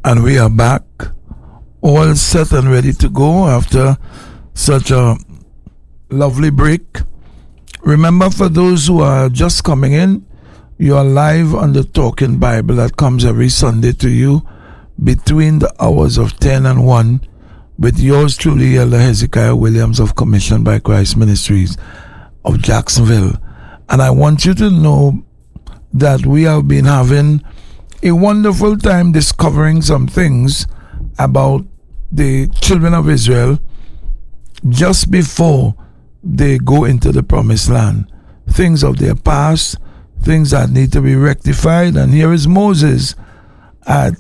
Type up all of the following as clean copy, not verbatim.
And we are back, all set and ready to go after such a lovely break. Remember, for those who are just coming in, you are live on the Talking Bible that comes every Sunday to you between the hours of 10 and 1 with yours truly, Elder Hezekiah Williams of Commission by Christ Ministries of Jacksonville. And I want you to know that we have been having a wonderful time discovering some things about the children of Israel just before they go into the promised land. Things of their past, things that need to be rectified. And here is Moses at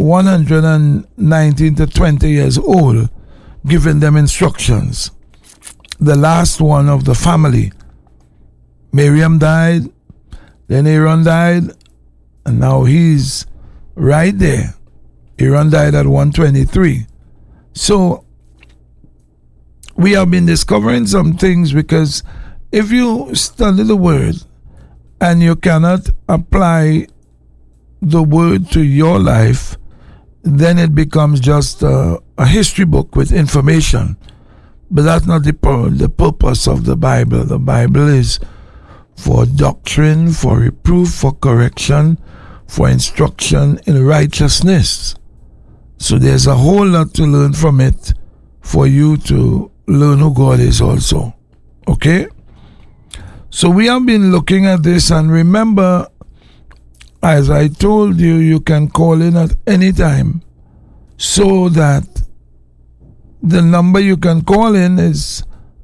119 to 20 years old giving them instructions. The last one of the family, Miriam died, then Aaron died, and now he's right there. Aaron died at 123. So we have been discovering some things, because if you study the word and you cannot apply the word to your life, then it becomes just a history book with information. But that's not the purpose of the Bible. The Bible is for doctrine, for reproof, for correction, for instruction in righteousness. So there's a whole lot to learn from it for you to learn who God is also. Okay? So we have been looking at this, and remember, as I told you, you can call in at any time, so that the number you can call in is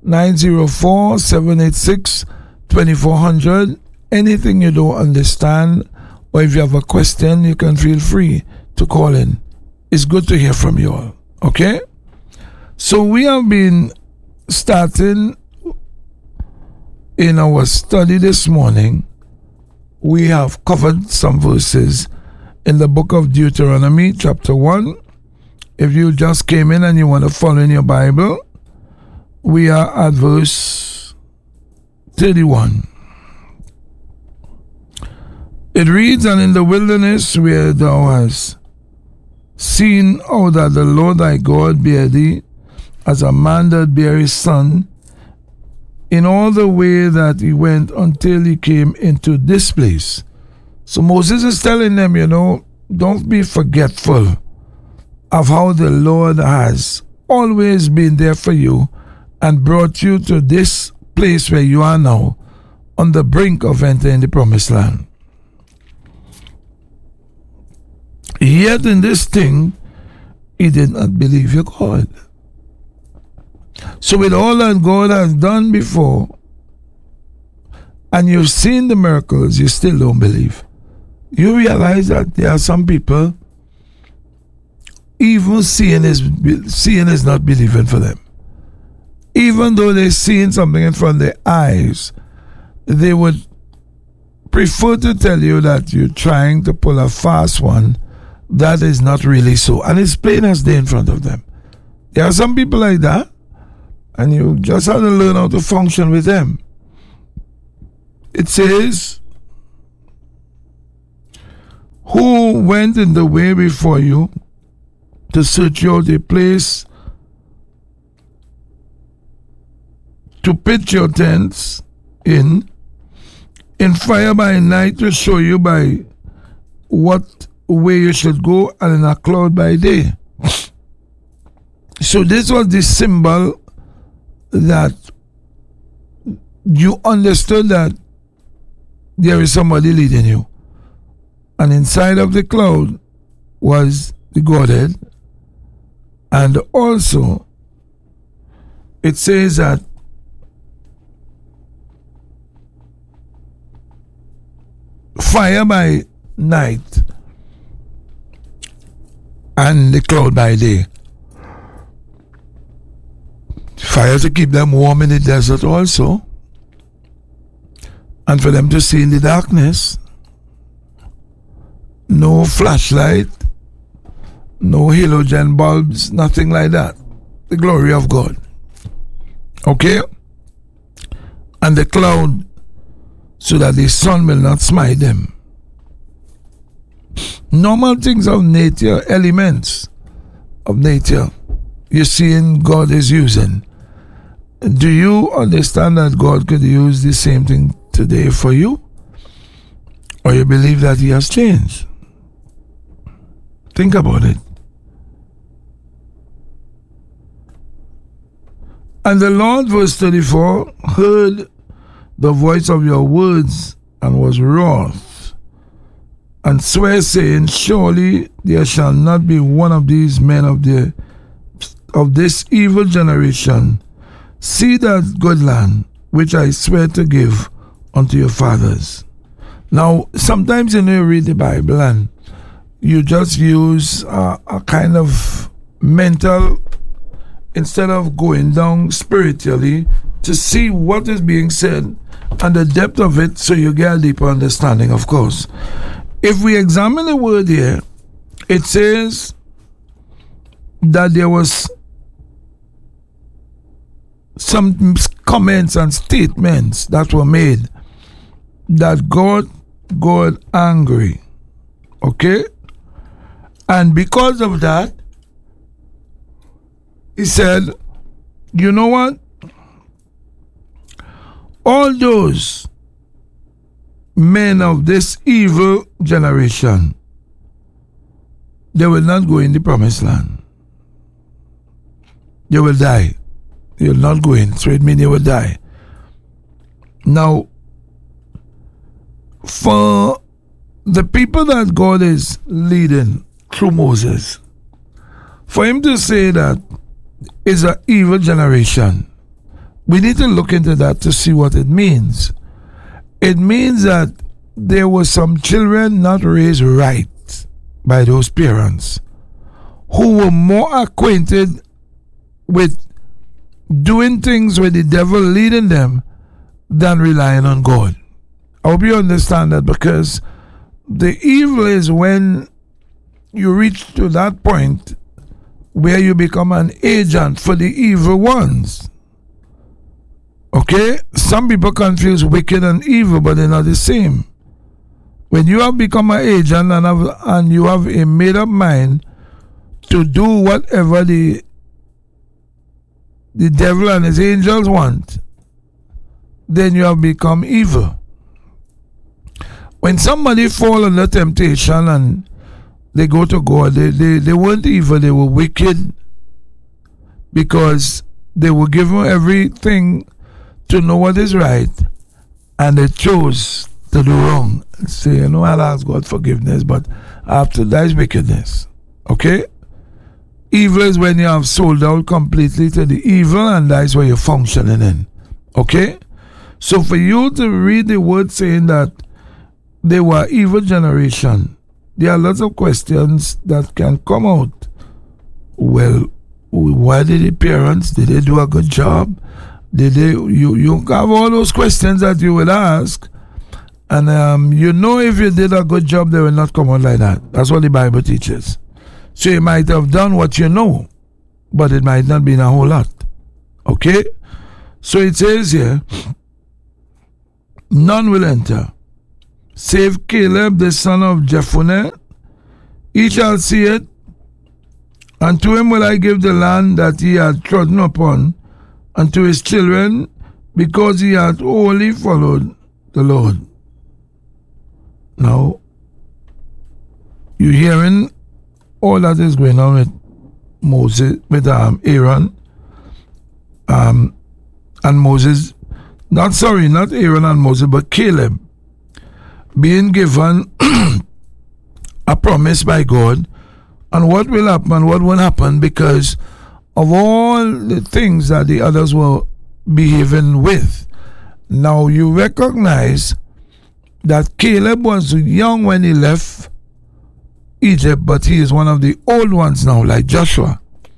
904-786-2400. Anything you don't understand, or if you have a question, you can feel free to call in. It's good to hear from you all. Okay? So we have been starting in our study this morning. We have covered some verses in the book of Deuteronomy, chapter 1. If you just came in and you want to follow in your Bible, we are at verse 31. It reads, "And in the wilderness where thou hast seen how that the Lord thy God bare thee, as a man that bare his son, in all the way that he went until he came into this place." So Moses is telling them, don't be forgetful of how the Lord has always been there for you and brought you to this place where you are now, on the brink of entering the promised land. Yet in this thing, he did not believe your God. So with all that God has done before, and you've seen the miracles, you still don't believe. You realize that there are some people, even seeing is not believing for them. Even though they're seeing something in front of their eyes, they would prefer to tell you that you're trying to pull a fast one. That is not really so. And it's plain as day in front of them. There are some people like that, and you just have to learn how to function with them. It says, "Who went in the way before you to search out a place to pitch your tents in fire by night to show you by what way you should go, and in a cloud by day." So this was the symbol that you understood that there is somebody leading you. And inside of the cloud was the Godhead. And also, it says that fire by night and the cloud by day. Fire to keep them warm in the desert also, and for them to see in the darkness. No flashlight, no halogen bulbs, nothing like that. The glory of God. Okay? And the cloud, so that the sun will not smite them. normal things of nature, elements of nature, you're seeing God is using. Do you understand that God could use the same thing today for you? Or you believe that He has changed? Think about it. And the Lord, verse 34, heard the voice of your words and was wroth, and swear, saying, surely there shall not be one of these men of this evil generation see that good land which I swear to give unto your fathers. Now, sometimes you read the Bible and you just use a kind of mental, instead of going down spiritually to see what is being said and the depth of it, so you get a deeper understanding, of course. If we examine the word here, it says that there was some comments and statements that were made that God angry. Okay? And because of that, He said, you know what? All those men of this evil generation, they will not go in the promised land. They will die. They will not go in. So it means they will die. Now, for the people that God is leading through Moses, for Him to say that it's an evil generation, we need to look into that to see what it means. It means that there were some children not raised right by those parents who were more acquainted with doing things with the devil leading them than relying on God. I hope you understand that, because the evil is when you reach to that point where you become an agent for the evil ones. Okay? Some people confuse wicked and evil, but they're not the same. When you have become an agent and you have a made-up mind to do whatever the devil and his angels want, then you have become evil. When somebody fall under temptation and they go to God, they weren't evil, they were wicked, because they were given everything to know what is right, and they chose to do wrong. Say, you know, I'll ask God forgiveness, but after that is wickedness. Okay? Evil is when you have sold out completely to the evil, and that's where you're functioning in. Okay? So for you to read the word saying that they were evil generation, there are lots of questions that can come out. Well, why did the parents, did they do a good job? Did they, you have all those questions that you will ask, and you know if you did a good job, they will not come out like that. That's what the Bible teaches. So you might have done what you know, but it might not be a whole lot. Okay? So it says here, none will enter, save Caleb the son of Jephunneh. He shall see it, and to him will I give the land that he had trodden upon, and to his children, because he hath wholly followed the Lord. Now, you hearing all that is going on with Moses, with Aaron, and Moses, not Aaron and Moses, but Caleb, being given a promise by God, and what will happen, what won't happen, because of all the things that the others were behaving with. Now you recognize that Caleb was young when he left Egypt, but he is one of the old ones now, like Joshua.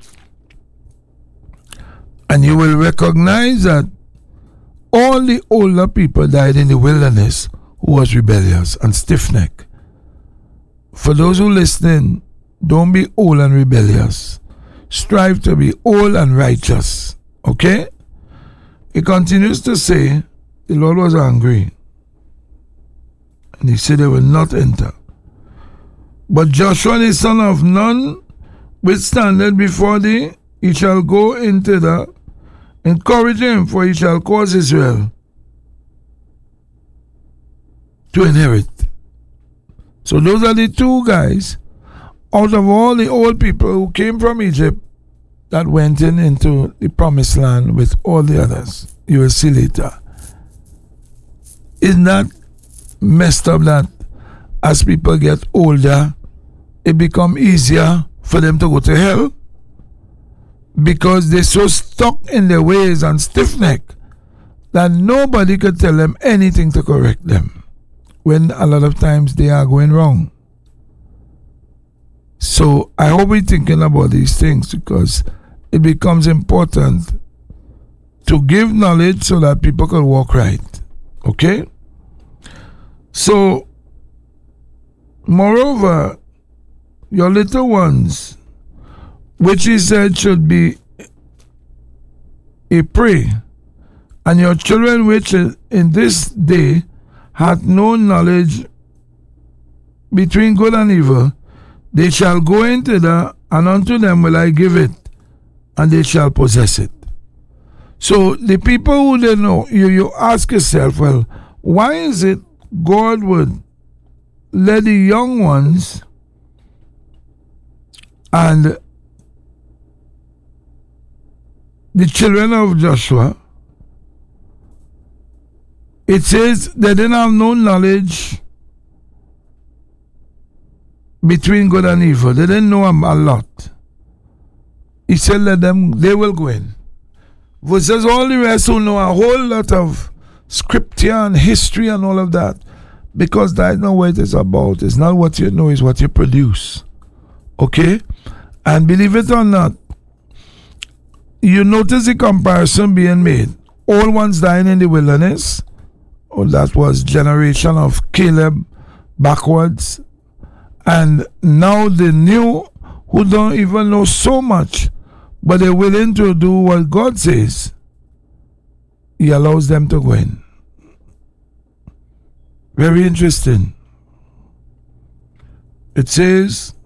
And you will recognize that all the older people died in the wilderness who was rebellious and stiff-necked. For those who listening, don't be old and rebellious. Strive to be old and righteous. Okay? He continues to say, the Lord was angry, and he said they will not enter. But Joshua the son of Nun withstandeth before thee, he shall go into the encourage him, for he shall cause Israel to inherit. So those are the two guys out of all the old people who came from Egypt that went into the promised land with all the others. You will see later. Isn't that messed up that as people get older, it becomes easier for them to go to hell? Because they're so stuck in their ways and stiff-necked that nobody could tell them anything to correct them, when a lot of times they are going wrong. So I hope we're thinking about these things, because it becomes important to give knowledge so that people can walk right. Okay? So, moreover, your little ones, which he said should be a prey, and your children which in this day hath no knowledge between good and evil, they shall go into and unto them will I give it, and they shall possess it. So the people who don't know, you ask yourself, well, why is it God would let the young ones and the children of Joshua, it says they didn't have no knowledge between good and evil. They didn't know a lot. He said, let them, they will go in. Versus all the rest who know a whole lot of scripture and history and all of that. Because that's not what it is about. It's not what you know, it's what you produce. Okay? And believe it or not, you notice the comparison being made. Old ones dying in the wilderness. Oh, that was generation of Caleb backwards. And now the new who don't even know so much, but they're willing to do what God says, he allows them to go in. Very interesting. It says,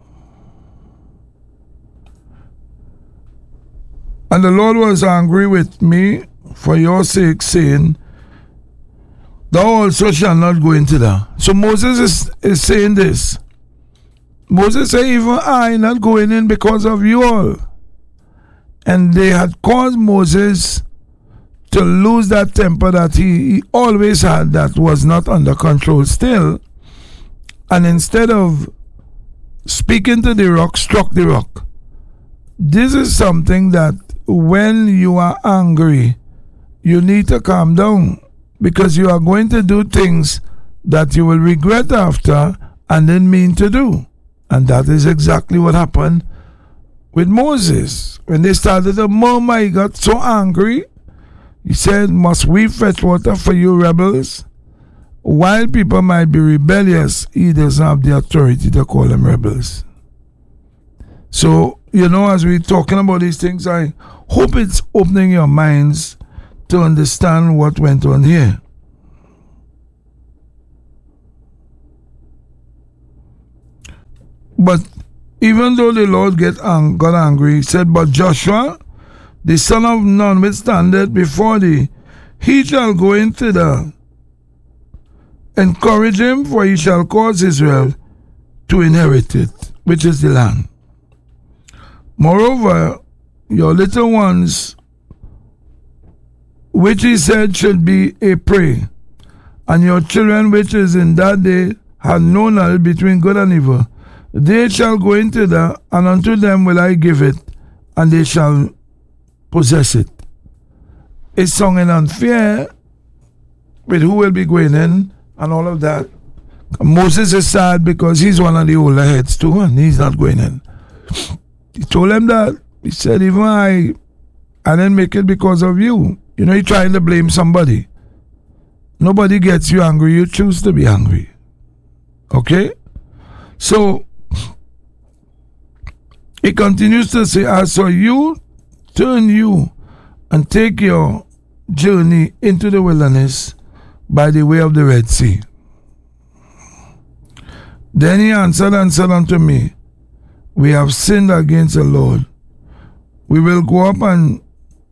and the Lord was angry with me for your sake, saying, thou also shalt not go into that. So Moses is saying this. Moses said, even I not going in because of you all. And they had caused Moses to lose that temper that he always had, that was not under control still. And instead of speaking to the rock, struck the rock. This is something that when you are angry, you need to calm down, because you are going to do things that you will regret after and didn't mean to do. And that is exactly what happened with Moses. When they started to murmur, he got so angry. He said, must we fetch water for you rebels? While people might be rebellious, he doesn't have the authority to call them rebels. So, as we're talking about these things, I hope it's opening your minds to understand what went on here. But even though the Lord got angry, he said, but Joshua, the son of Nun, withstandeth before thee, he shall go into the encourage him, for he shall cause Israel to inherit it, which is the land. Moreover, your little ones, which he said should be a prey, and your children which is in that day had no knowledge between good and evil, they shall go into the, and unto them will I give it, and they shall possess it. It's sung in unfair with who will be going in and all of that. Moses is sad because he's one of the older heads too, and he's not going in. He told them that. He said, even I didn't make it because of you. You're trying to blame somebody. Nobody gets you angry. You choose to be angry. Okay? So, he continues to say, as for you, turn you and take your journey into the wilderness by the way of the Red Sea. Then he answered and said unto me, We have sinned against the Lord. We will go up and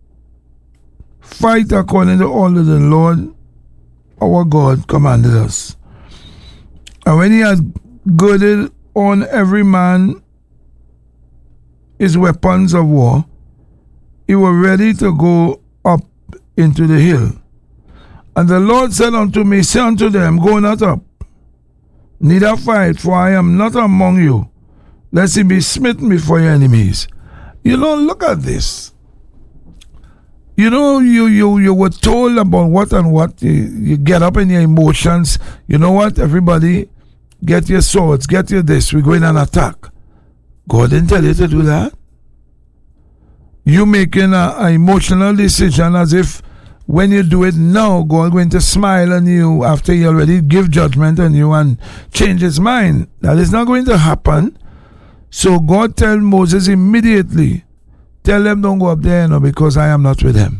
fight according to all that the Lord our God commanded us. And when he had girded on every man his weapons of war, he was ready to go up into the hill. And the Lord said unto me, Say unto them, Go not up, neither fight, for I am not among you, lest ye be smitten before your enemies. Look at this. You were told about what and what. You get up in your emotions. You know what? Everybody, get your swords, get your this. We're going on attack. God didn't tell you to do that. You making an emotional decision as if when you do it now, God going to smile on you after he already give judgment on you and change his mind. That is not going to happen. So God tell Moses immediately, tell them don't go up there because I am not with them.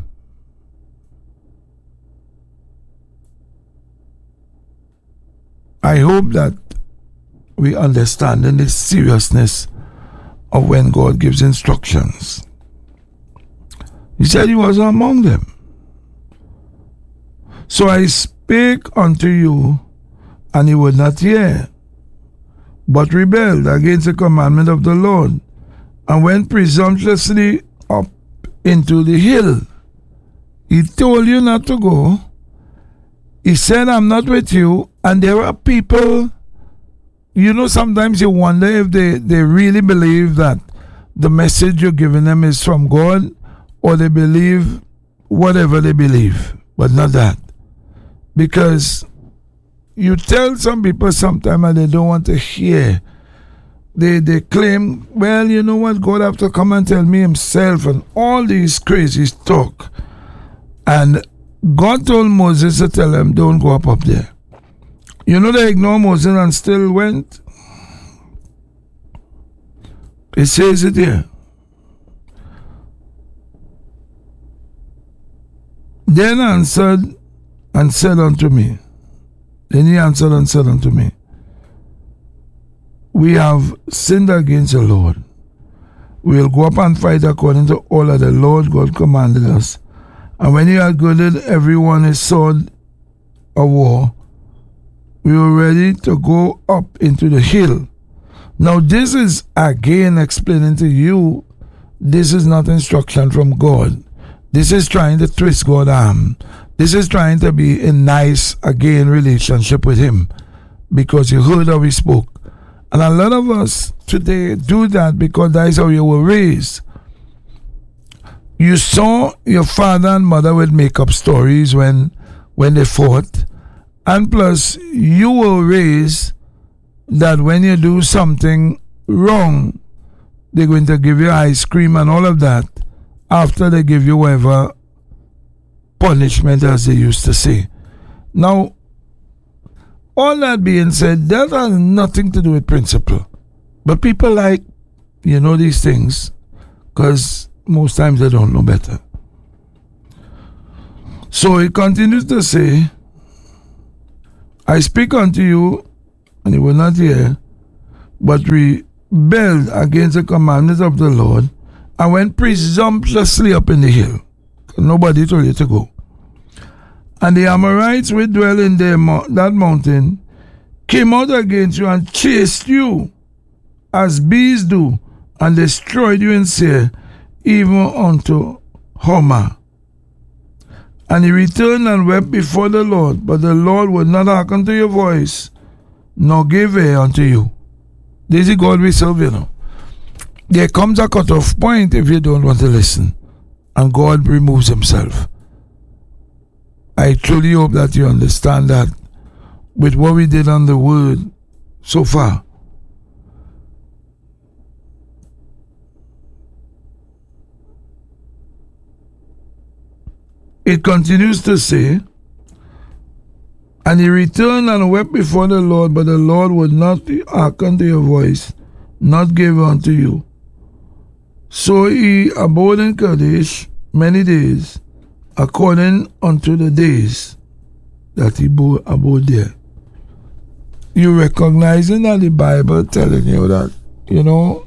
I hope that we understand the seriousness of when God gives instructions. He said he was among them. So I spake unto you, and you would not hear, but rebelled against the commandment of the Lord, and went presumptuously up into the hill. He told you not to go. He said, I'm not with you. And there are people, sometimes you wonder if they really believe that the message you're giving them is from God, or they believe whatever they believe, but not that. Because you tell some people sometimes and they don't want to hear. They claim, well, you know what, God have to come and tell me himself, and all these crazy talk. And God told Moses to tell them, don't go up there. They ignored Moses and still went. It says it here. Then answered and said unto me. Then he answered and said unto me, We have sinned against the Lord. We will go up and fight according to all that the Lord God commanded us. And when he had girded everyone his sword of war, we were ready to go up into the hill. Now this is again explaining to you, this is not instruction from God. This is trying to twist God's arm. This is trying to be a nice, again, relationship with him. Because you heard how he spoke. And a lot of us today do that because that is how you were raised. You saw your father and mother would make up stories when they fought. And plus, you were raised that when you do something wrong, they're going to give you ice cream and all of that after they give you whatever punishment, as they used to say. Now, all that being said, that has nothing to do with principle. But people like, these things because most times they don't know better. So he continues to say, I speak unto you, and you will not hear, but rebelled against the commandments of the Lord, and went presumptuously up in the hill. Nobody told you to go. And the Amorites which dwell in that mountain came out against you and chased you as bees do, and destroyed you in Seir, even unto Hormah. And he returned and wept before the Lord, but the Lord would not hearken to your voice, nor give ear unto you. This is God we serve, There comes a cut-off point if you don't want to listen, and God removes himself. I truly hope that you understand that with what we did on the word so far. It continues to say, and he returned and wept before the Lord, but the Lord would not hearken to your voice, not give unto you. So he abode in Kadesh many days, according unto the days that he abode there. you recognizing that the Bible telling you that, you know,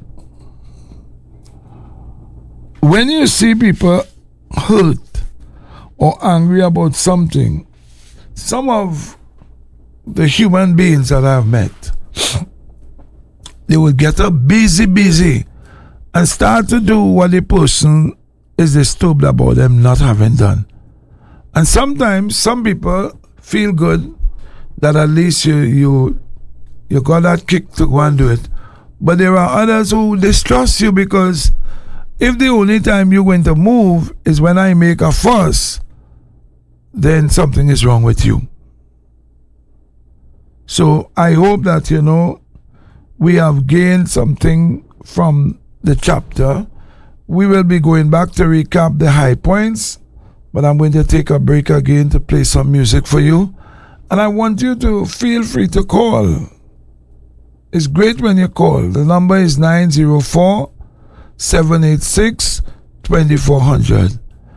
when you see people hurt or angry about something, some of the human beings that I've met, they will get up busy and start to do what the person is disturbed about them not having done. And sometimes some people feel good that at least you got that kick to go and do it. But there are others who distrust you, because if the only time you're going to move is when I make a fuss, then something is wrong with you. So I hope that, you know, we have gained something from the chapter. We will be going back to recap the high points, but I'm going to take a break again to play some music for you. And I want you to feel free to call. It's great when you call. The number is 904-786-2400.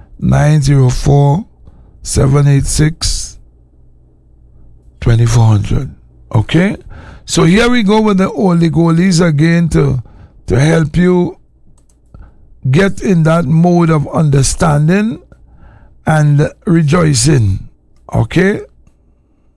904-786-2400. Okay? So here we go with the oldie goldies again to help you get in that mode of understanding and rejoicing. Okay?